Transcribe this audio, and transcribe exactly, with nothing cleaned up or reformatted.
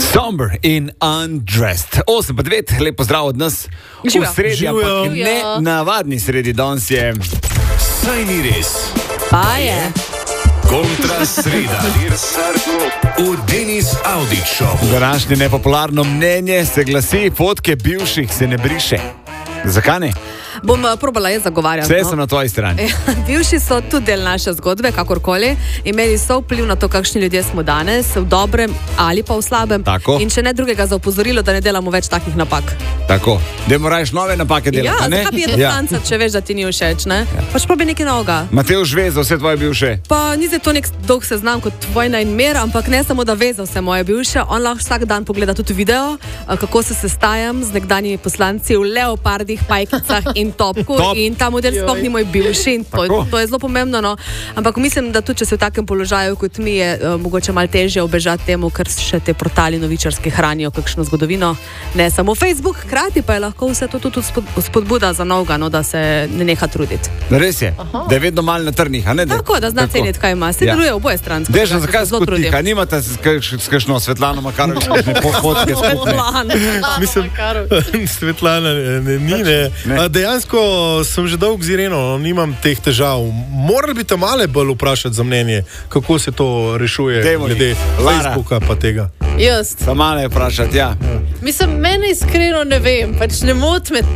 Somber in Undressed. osem pa devet, lep pozdrav od nas. Živijo. V sredi, ampak ne navadni sredi, danes je... Saj ni res. Pa je. Kontra sreda. V Denis Audić Show. Današnje nepopularno mnenje se glasi, fotke bivših se ne briše. Zakaj ne? Bom uh, probala jaz zagovarjati. Vse no? sem na tvoji strani. Bivši so tudi del naše zgodbe, kakorkoli. Imeli so vpliv na to, kakšni ljudje smo danes, v dobrem ali pa v slabem. Tako. In če ne drugega, za opozorilo, da ne delamo več takih napak. Tako. Da moraš nove napake delati, Ja, ne? zakaj bi je do tanca, če veš, da ti ni všeč, ne? Ja. Pač probi nekaj novega. Matevž ve za vse tvoje bivše. Pa ni zdaj to nek dolg seznam kot vojna in mir, ampak ne samo, da ve za vse moje bivše. On lahko vsak dan pogleda tudi video, kako se sestajam z nekdanjimi poslanci v leopardih, pajkicah in topku. Top. In ta model sploh ni moj bivši. In to, to je zelo pomembno. No. Ampak mislim, da tudi če si v takem položaju kot mi, je uh, mogoče malo težje obežati temu, ker še te portali novičarske hranijo kakšno zgodovino. Ne samo Facebook, hkrati pa je lahko vse to tudi spod, spodbuda za novega, no, da se ne neha truditi. Res je, Aha. da je vedno malo na trnih, a ne? Da, tako, da zna ceniti, kaj ima. Se ja. deluje oboje stransko. Dežno, zakaj skutika? Nimate s kakšno Svetlano Makarovič, kakšne fotke skupne? Mislim, Svetlana ne, ni, ne. Ne. A dejansko sem že dolg z Ireno, nimam teh težav. Morali bi te male bolj vprašati za mnenje, kako se to rešuje Dejmo glede Facebooka pa tega. Jaz. Sa male vprašati, ja. Mislim, mene iskreno ne vem, pač ne moti me